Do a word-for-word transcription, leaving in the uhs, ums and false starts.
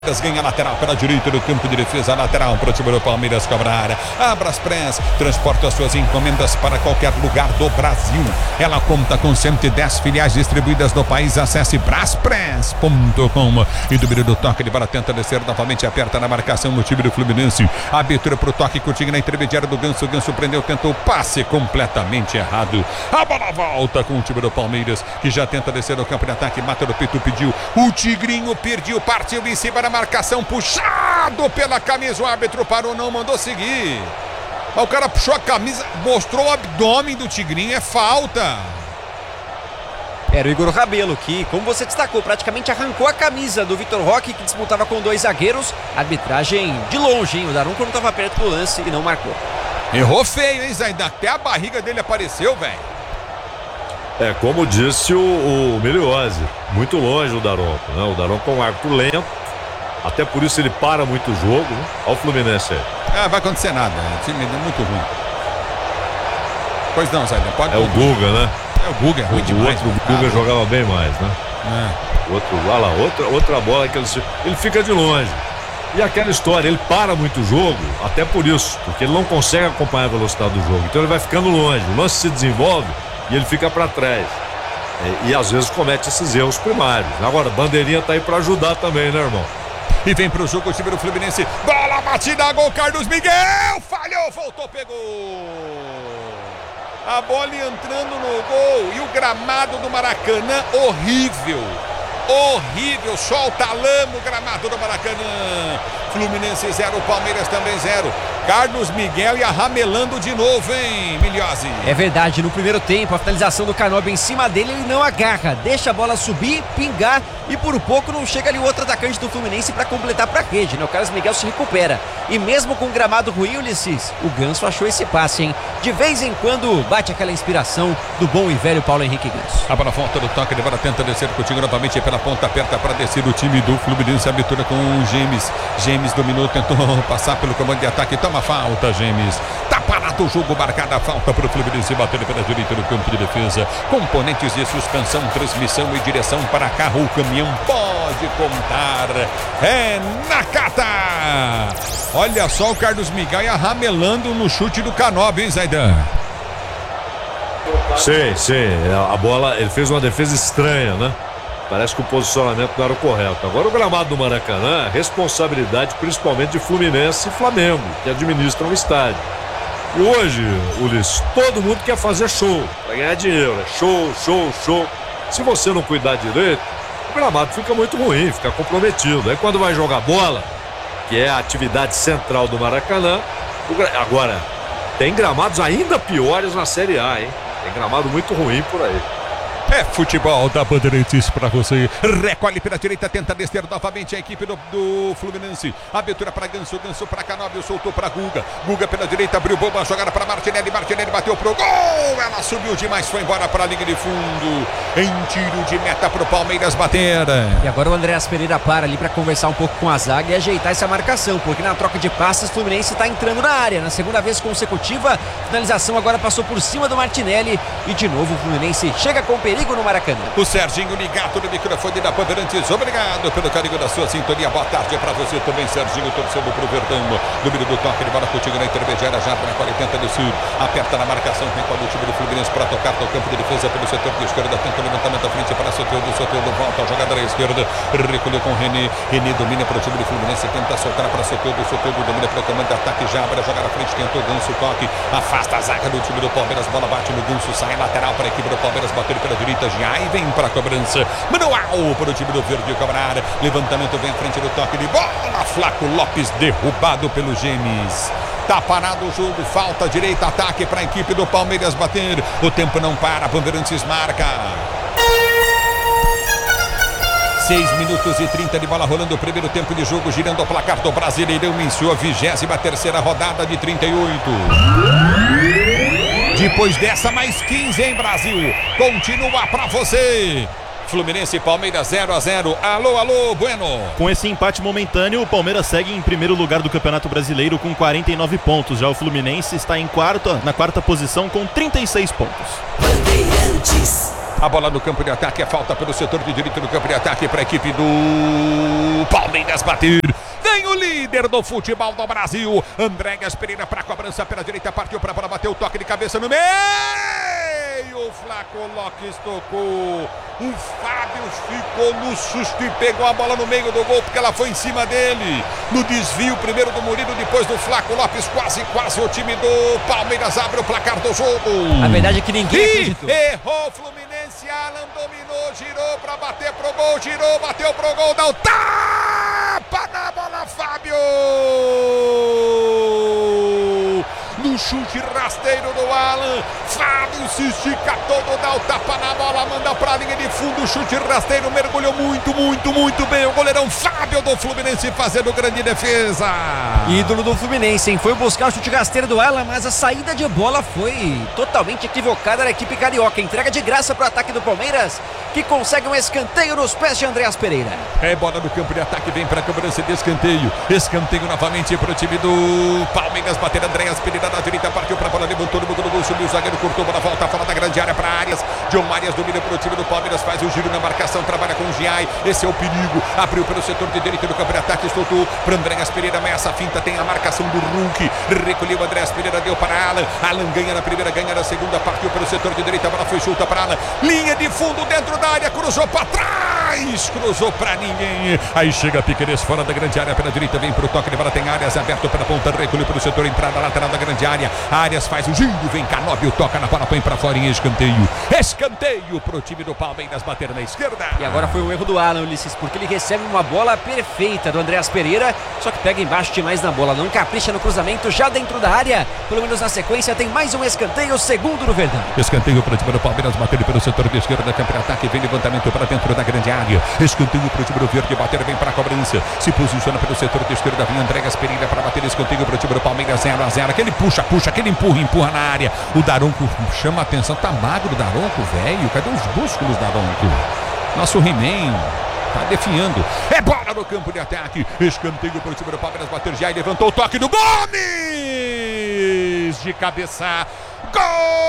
Ganha lateral pela direita do campo de defesa, lateral para o time do Palmeiras cobrar. A Braspress transporta suas encomendas para qualquer lugar do Brasil. Ela conta com cento e dez filiais distribuídas no país. Acesse braspress ponto com. E do meio do toque, ele para tenta descer novamente, aperta na marcação no time do Fluminense. Abertura para o toque, Coutinho na intermediária do Ganso. Ganso prendeu, tentou passe completamente errado. A bola volta com o time do Palmeiras, que já tenta descer no campo de ataque. Mata no peito, pediu. O Tigrinho perdeu, partiu em cima da marcação, puxado pela camisa, o árbitro parou, não mandou seguir. O cara puxou a camisa, mostrou o abdômen do Tigrinho, é falta. Era o Igor Rabelo que, como você destacou, praticamente arrancou a camisa do Vitor Roque, que disputava com dois zagueiros. Arbitragem de longe, hein? O Daronco não estava perto do lance e não marcou. Errou feio, hein, Zaidan? Até a barriga dele apareceu, velho. É, como disse o, o Meliose, muito longe o Daronco, né? O Daronco é um árbitro lento. Até por isso ele para muito o jogo, né? Olha o Fluminense aí. Ah, vai acontecer nada. O time é muito ruim. Pois não, Zaidan, pode. É o Guga, né? É o Guga, é ruim o demais. O outro Guga jogava bem mais, né? É. Outro, olha lá, outra, outra bola que ele, ele fica de longe. E aquela história, ele para muito o jogo, até por isso, porque ele não consegue acompanhar a velocidade do jogo. Então ele vai ficando longe. O lance se desenvolve e ele fica para trás. E, e às vezes comete esses erros primários. Agora, a bandeirinha tá aí para ajudar também, né, irmão? E vem pro jogo o time do Fluminense. Bola batida, gol, Carlos Miguel. Falhou, voltou, pegou. A bola entrando no gol. E o gramado do Maracanã, horrível. Horrível, solta lama o gramado do Maracanã. Fluminense zero, Palmeiras também zero. Carlos Miguel ia ramelando de novo, hein, Miliose? É verdade, no primeiro tempo a finalização do Canóbio em cima dele, ele não agarra, deixa a bola subir, pingar e por pouco não chega ali o outro atacante do Fluminense para completar para a rede, né? O Carlos Miguel se recupera e mesmo com o gramado ruim, Ulisses, o Ganso achou esse passe, hein? De vez em quando bate aquela inspiração do bom e velho Paulo Henrique Ganso. A bola volta do toque, ele tenta descer contigo novamente pela ponta aperta para descer o time do Fluminense, abertura com o Gemes. Gemes dominou, tentou passar pelo comando de ataque, toma falta, Gemes. Tá parado o jogo, marcada a falta para o Fluminense, batendo pela direita do campo de defesa. Componentes de suspensão, transmissão e direção para carro, o caminhão pode contar. É Nakata! Olha só o Carlos Miguel ramelando no chute do Canóbio, hein, Zaidan? Sim, sim, a bola, ele fez uma defesa estranha, né? Parece que o posicionamento não era o correto. Agora o gramado do Maracanã, responsabilidade principalmente de Fluminense e Flamengo, que administram o estádio. E hoje, Ulisses, todo mundo quer fazer show, para ganhar dinheiro, né? Show, show, show. Se você não cuidar direito, o gramado fica muito ruim, fica comprometido. Aí quando vai jogar bola, que é a atividade central do Maracanã, o gra... agora, tem gramados ainda piores na Série A, hein? Tem gramado muito ruim por aí. É futebol da Bandeirantes pra você. Recolhe pela direita, tenta descer novamente a equipe do, do Fluminense. Abertura para Ganso, Ganso para Canóbio, soltou para Guga. Guga pela direita, abriu bomba, jogada para Martinelli. Martinelli bateu pro gol. Ela subiu demais, foi embora para a linha de fundo. Em tiro de meta pro Palmeiras bater. E agora o Andréas Pereira para ali para conversar um pouco com a zaga e ajeitar essa marcação, porque na troca de passes o Fluminense está entrando na área. Na segunda vez consecutiva, finalização agora passou por cima do Martinelli. E de novo o Fluminense chega com perigo no Maracanã. O Serginho ligado no microfone da Bandeirantes. Obrigado pelo carinho da sua sintonia. Boa tarde para você também, Serginho, torcendo pro Verdão. Número do toque, ele bola contigo na intermediária, já para quarenta do sul. Aperta na marcação, tem qual o time do Fluminense para tocar no campo de defesa pelo setor de esquerda. Tenta o levantamento à frente para Soteldo. Soteldo volta a jogada à esquerda. Recolheu com o René. René domina para o time do Fluminense. Tenta soltar para Soteldo. Soteldo domina para o comando de ataque. Já abre a jogada à frente. Tentou o Ganso, toque. Afasta a zaga do time do Palmeiras. Bola bate no Ganso. Sai lateral para a equipe do Palmeiras. Bateu pela direita. Já e vem para a cobrança. Manual para o time do Verde cobrar. Levantamento vem à frente do toque de bola. Flaco Lopes derrubado pelo Gemes. Tá parado o jogo. Falta direita. Ataque para a equipe do Palmeiras bater. O tempo não para. Bandeirantes marca. seis minutos e trinta de bola rolando o primeiro tempo de jogo, girando o placar do Brasileirão em sua vigésima terceira rodada de trinta e oito. Depois dessa, mais quinze, hein, Brasil? Continua pra você. Fluminense e Palmeiras zero a zero. Alô, alô, Bueno. Com esse empate momentâneo, o Palmeiras segue em primeiro lugar do Campeonato Brasileiro com quarenta e nove pontos. Já o Fluminense está em quarto, na quarta posição com trinta e seis pontos. Bandeirantes. A bola no campo de ataque, é falta pelo setor de direito do campo de ataque para a equipe do Palmeiras bater. Vem o líder do futebol do Brasil, Andréas Pereira para a cobrança pela direita, partiu para a bola, bateu o toque de cabeça no meio. O Flaco Lopes tocou. O Fábio ficou no susto e pegou a bola no meio do gol, porque ela foi em cima dele. No desvio, primeiro do Murilo, depois do Flaco Lopes. Quase, quase o time do Palmeiras abre o placar do jogo. A verdade é que ninguém e acreditou. Errou o Fluminense, Alan dominou, girou para bater pro gol, girou, bateu pro gol, dá o tapa na bola, Fábio! No chute rasteiro do Alan, Fábio se estica todo, dá o tapa na bola, manda pra linha de fundo, chute rasteiro, mergulhou muito, muito, muito bem o goleirão Fábio do Fluminense fazendo grande defesa. Ídolo do Fluminense, hein? Foi buscar o chute rasteiro do Alan, mas a saída de bola foi totalmente equivocada da equipe carioca. Entrega de graça pro ataque do Palmeiras, que consegue um escanteio nos pés de Andréas Pereira. É bola no campo de ataque, vem pra cobrança de escanteio. Escanteio novamente pro time do Palmeiras, bater Andréas Pereira na direita, partiu pra bola, levantou no mundo do gol, subiu o zagueiro, cortou, bola volta fora da grande área pra Arias. John Arias domina pro time do Palmeiras, faz o giro na marcação, trabalha com o Giai. Esse é o perigo, abriu pelo setor de direita do campo de ataque, soltou para Andréas Pereira, ameaça a finta, tem a marcação do Hulk, recolheu Andréas Pereira, deu para Alan. Alan ganha na primeira, ganha na segunda, partiu pelo setor de direita, a bola foi solta para Alan, linha de fundo dentro da área, cruzou para trás, cruzou para ninguém. Aí chega Piquerez fora da grande área pela direita, vem pro toque de bola, tem Arias aberto pela ponta, recolheu pelo setor, entrada lateral da grande área. Arias faz o giro, vem Canóbio, toca na bola, põe pra fora em escanteio. Escanteio pro time do Palmeiras bater na esquerda. E agora foi um erro do Alan, Ulisses, porque ele recebe uma bola perfeita do Andréas Pereira, só que pega embaixo demais na bola, não capricha no cruzamento já dentro da área. Pelo menos na sequência tem mais um escanteio, segundo do Verdão. Escanteio pro time do Palmeiras, bater pelo setor de esquerda, campo de ataque, vem levantamento para dentro da grande área. Escanteio pro time do Verde, bater, vem pra cobrança, se posiciona pelo setor de esquerda, vem Andréas Pereira para bater, escanteio pro time do Palmeiras, zero a zero, aquele puxa, puxa, aquele empurra, empurra na área. O Daronco chama a atenção, tá magro o Daronco, velho, cadê os músculos Daronco? Nosso He-Man tá definhando. É bola no campo de ataque, escanteio pro time do Palmeiras, bater já e levantou o toque do Gomes de cabeça. Gol!